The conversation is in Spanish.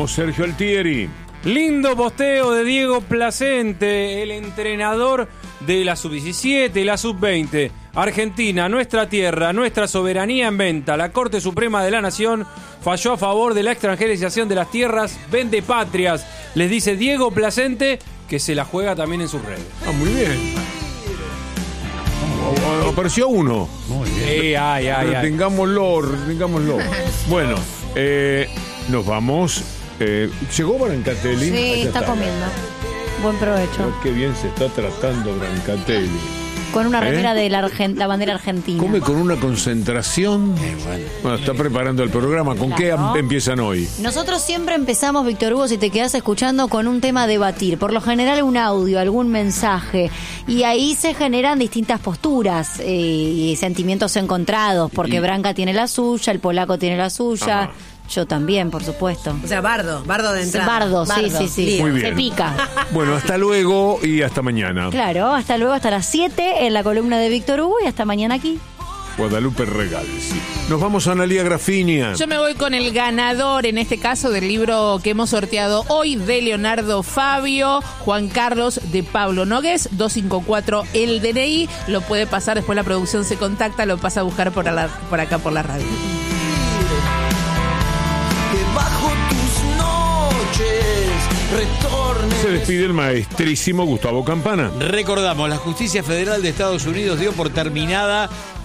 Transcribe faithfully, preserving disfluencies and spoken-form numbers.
Vamos, Sergio Altieri. Lindo posteo de Diego Placente, el entrenador de la sub diecisiete y la sub veinte. Argentina, nuestra tierra, nuestra soberanía en venta. La Corte Suprema de la Nación falló a favor de la extranjerización de las tierras vende patrias. Les dice Diego Placente, que se la juega también en sus redes. Ah, muy bien. Apareció uno. Muy bien. Eh, ay, ay, ay. Retengámoslo, retengámoslo. Bueno, eh, nos vamos. Eh, ¿Llegó Brancatelli? Sí, Allá está comiendo. Buen provecho. Qué bien se está tratando Brancatelli. Con una remera ¿Eh? de la, Argent- la bandera argentina. Come con una concentración. Eh, bueno. Bueno, está preparando el programa. ¿Con Claro. qué empiezan hoy? Nosotros siempre empezamos, Víctor Hugo, si te quedas escuchando, con un tema a debatir. Por lo general un audio, algún mensaje. Y ahí se generan distintas posturas eh, y sentimientos encontrados. Porque Y- Branca tiene la suya, el polaco tiene la suya. Ajá. Yo también, por supuesto. O sea, bardo, bardo de entrada. Bardo, sí, sí, sí. Lío. Muy Se bien. pica. Bueno, hasta luego y hasta mañana. Claro, hasta luego, hasta las siete en la columna de Víctor Hugo y hasta mañana aquí. Guadalupe Regalsi. Nos vamos a Analía Grafinia. Yo me voy con el ganador, en este caso, del libro que hemos sorteado hoy, de Leonardo Fabio, Juan Carlos, de Pablo Nogués, doscientos cincuenta y cuatro el D N I. Lo puede pasar, después la producción se contacta, lo pasa a buscar por, la, por acá por la radio. Bajo tus noches retornes. Se despide el maestrísimo Gustavo Campana. Recordamos, la Justicia Federal de Estados Unidos dio por terminada